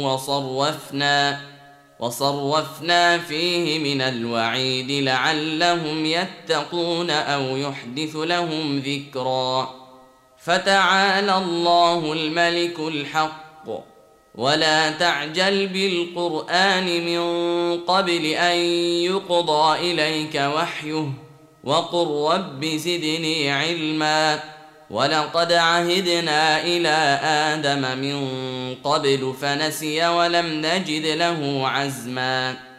وصرفنا فيه من الوعيد لعلهم يتقون أو يحدث لهم ذكرا. فتعالى الله الملك الحق، ولا تعجل بالقرآن من قبل أن يقضى إليك وحيه، وقل رب زدني علما. ولقد عهدنا إلى آدم من قبل فنسي ولم نجد له عزما.